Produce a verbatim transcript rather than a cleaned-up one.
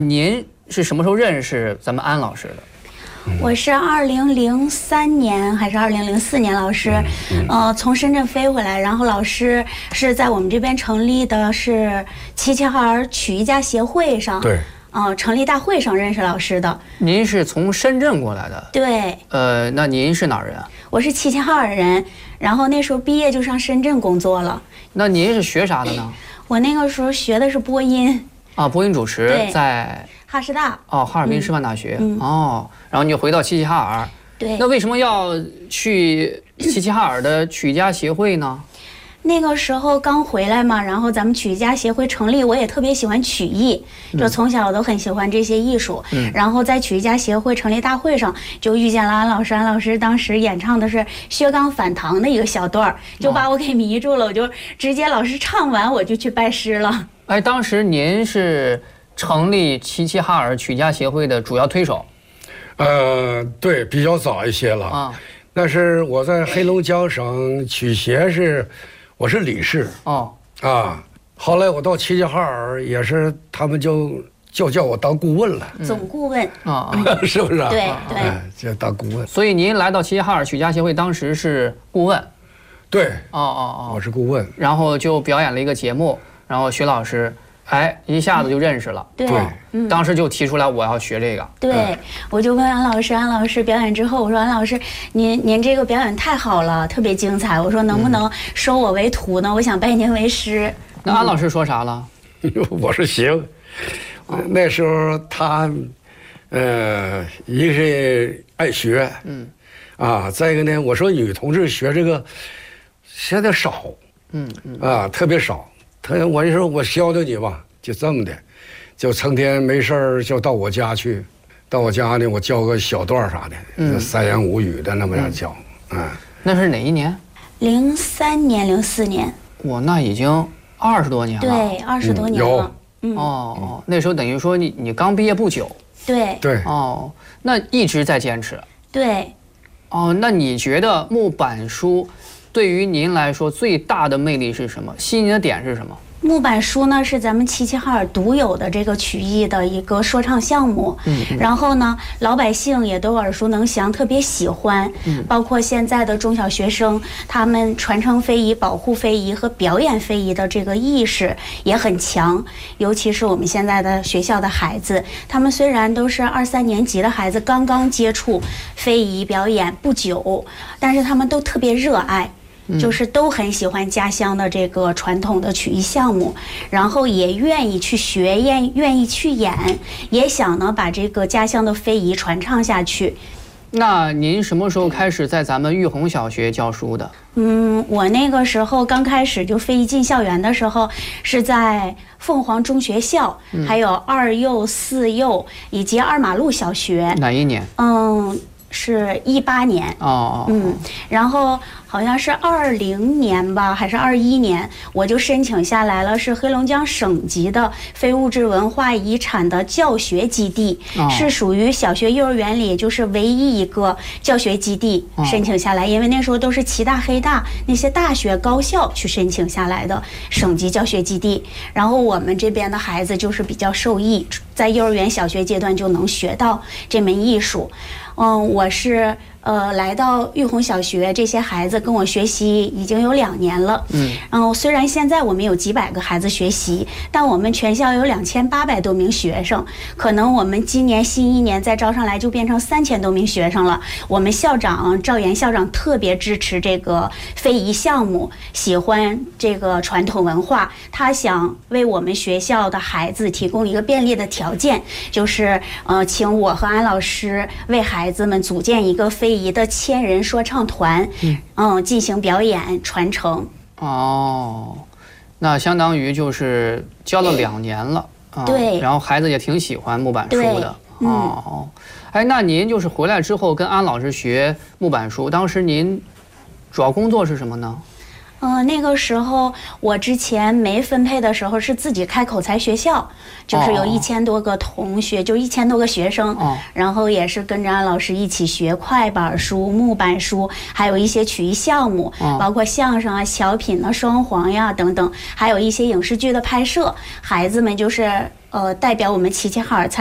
您是什么时候认识咱们安老师的？ 我是二零零三年还是二零零四年，老师，呃，从深圳飞回来，然后老师是在我们这边成立的是齐齐哈尔曲艺家协会上， 对， 呃，成立大会上认识老师的。 您是从深圳过来的？ 对。 呃，那您是哪儿人啊？ 我是齐齐哈尔人，然后那时候毕业就上深圳工作了。 那您是学啥的呢？ 我那个时候学的是播音。 啊，播音主持在哈师大。 哦，哈尔滨师范大学。 嗯、 哦，然后你就回到齐齐哈尔。 对。 那为什么要去齐齐哈尔的曲艺家协会呢？ 那个时候刚回来嘛，然后咱们曲艺家协会成立，我也特别喜欢曲艺，就从小我都很喜欢这些艺术。嗯。然后在曲艺家协会成立大会上，就遇见了安老师。安老师当时演唱的是薛刚反唐的一个小段，就把我给迷住了。我就直接老师唱完，我就去拜师了。 哎，当时您是成立齐齐哈尔曲家协会的主要推手。 呃，对，比较早一些了啊。那是我在黑龙江省曲协是，我是理事。哦。啊，后来我到齐齐哈尔也是，他们就就叫我当顾问了。 总顾问啊， 是不是？ 对对， 就当顾问。 所以您来到齐齐哈尔曲家协会，当时是顾问。 对。 哦哦哦， 我是顾问。 然后就表演了一个节目。然后薛老师，哎，一下子就认识了。 对， 嗯，当时就提出来我要学这个。 对，我就问安老师，安老师表演之后，我说安老师，您您这个表演太好了，特别精彩。我说能不能收我为徒呢？我想拜您为师。 那安老师说啥了？ 我说行。那时候他，呃，一个是爱学，嗯，啊，再一个呢，我说女同志学这个现在少。嗯嗯啊，特别少。他我就说我教教你吧，就这么的，就成天没事儿就到我家去，到我家呢，我教个小段啥的，嗯，三言五语的那么样教。嗯，啊、 那是哪一年？ 零三年、零四年。 哇，那已经二十多年了。 对，二十多年了。 嗯、哦哦，那时候等于说你你刚毕业不久。 对对。 哦，那一直在坚持。 对。 哦，那你觉得木板书对于您来说最大的魅力是什么？吸引你的点是什么？ 木板书呢是咱们齐齐哈尔独有的这个曲艺的一个说唱项目，嗯，然后呢，老百姓也都耳熟能详，特别喜欢，嗯，包括现在的中小学生，他们传承非遗、保护非遗和表演非遗的这个意识也很强，尤其是我们现在的学校的孩子，他们虽然都是二三年级的孩子，刚刚接触非遗表演不久，但是他们都特别热爱。就是都很喜欢家乡的这个传统的曲艺项目，然后也愿意去学，愿愿意去演，也想呢把这个家乡的非遗传唱下去。 那您什么时候开始在咱们玉红小学教书的？ 嗯，我那个时候刚开始就非遗进校园的时候，是在凤凰中学校，嗯、还有二幼、四幼以及二马路小学。 哪一年？ 嗯。是一八年哦， 嗯，然后好像是二零年吧，还是二一年，我就申请下来了，是黑龙江省级的非物质文化遗产的教学基地，哦、是属于小学幼儿园里就是唯一一个教学基地申请下来，哦、因为那时候都是齐大、黑大那些大学高校去申请下来的省级教学基地，然后我们这边的孩子就是比较受益，在幼儿园、小学阶段就能学到这门艺术。嗯，我是呃来到玉红小学，这些孩子跟我学习已经有两年了。嗯，然后虽然现在我们有几百个孩子学习，但我们全校有两千八百多名学生，可能我们今年新一年再招上来就变成三千多名学生了。我们校长赵岩校长特别支持这个非遗项目，喜欢这个传统文化，他想为我们学校的孩子提供一个便利的条件，就是呃请我和安老师为孩子孩子们组建一个非遗的千人说唱团，嗯，嗯，进行表演传承。 哦，那相当于就是教了两年了，啊、 对， 然后孩子也挺喜欢木板书的， 嗯、 哦，哎，那您就是回来之后跟安老师学木板书，当时您主要工作是什么呢？ 嗯、呃，那个时候我之前没分配的时候是自己开口才学校，就是有一千多个同学，哦、就一千多个学生，哦、然后也是跟着安老师一起学快板书、木板书，还有一些曲艺项目，哦、包括相声啊、小品啊、双簧呀等等，还有一些影视剧的拍摄。孩子们就是呃代表我们齐齐哈尔参。